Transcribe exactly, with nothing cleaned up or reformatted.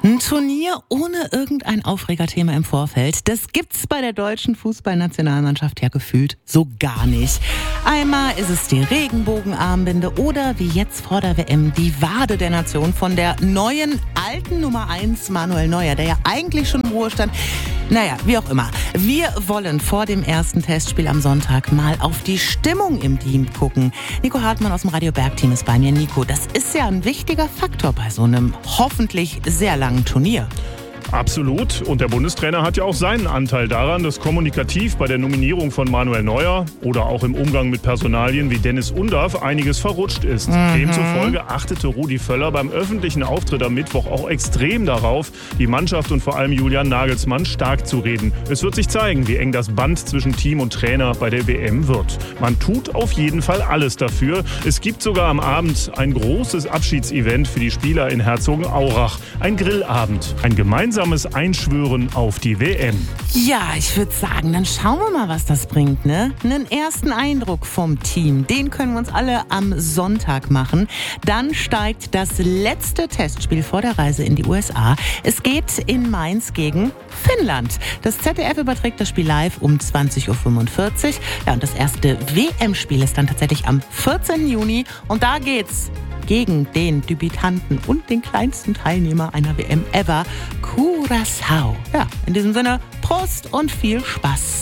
Ein Turnier ohne irgendein Aufregerthema im Vorfeld, das gibt's bei der deutschen Fußballnationalmannschaft ja gefühlt so gar nicht. Einmal ist es die Regenbogenarmbinde oder wie jetzt vor der W M die Wade der Nation von der neuen alten Nummer eins Manuel Neuer, der ja eigentlich schon im Ruhestand. Naja, wie auch immer. Wir wollen vor dem ersten Testspiel am Sonntag mal auf die Stimmung im Team gucken. Nico Hartmann aus dem Radio Berg-Team ist bei mir. Nico, das ist ja ein wichtiger Faktor bei so einem hoffentlich sehr langen Turnier. Absolut. Und der Bundestrainer hat ja auch seinen Anteil daran, dass kommunikativ bei der Nominierung von Manuel Neuer oder auch im Umgang mit Personalien wie Dennis Undaff einiges verrutscht ist. Mhm. Demzufolge achtete Rudi Völler beim öffentlichen Auftritt am Mittwoch auch extrem darauf, die Mannschaft und vor allem Julian Nagelsmann stark zu reden. Es wird sich zeigen, wie eng das Band zwischen Team und Trainer bei der W M wird. Man tut auf jeden Fall alles dafür. Es gibt sogar am Abend ein großes Abschiedsevent für die Spieler in Herzogenaurach. Ein Grillabend, ein gemeinsames Einschwören auf die W M. Ja, ich würde sagen, dann schauen wir mal, was das bringt, ne? Einen ersten Eindruck vom Team, den können wir uns alle am Sonntag machen. Dann steigt das letzte Testspiel vor der Reise in die U S A. Es geht in Mainz gegen Finnland. Das Z D F überträgt das Spiel live um zwanzig Uhr fünfundvierzig. Ja, und das erste W M-Spiel ist dann tatsächlich am vierzehnten Juni. Und da geht's gegen den Debütanten und den kleinsten Teilnehmer einer W M ever, Curaçao. Ja, in diesem Sinne, Prost und viel Spaß.